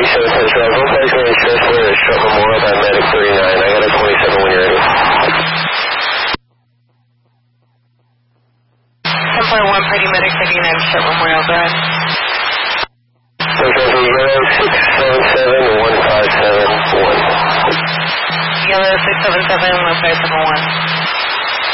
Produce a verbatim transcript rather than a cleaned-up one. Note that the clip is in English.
twenty-seven Central. Volkswagen Range Transfer is Stroke Memorial by Medic thirty-nine. I got a twenty-seven when you're ready. ten point one, Pretty Medic thirty-nine, Stroke Memorial, go ahead. Central zero six seven seven one five seven one. Yellow six seven seven one five seven one.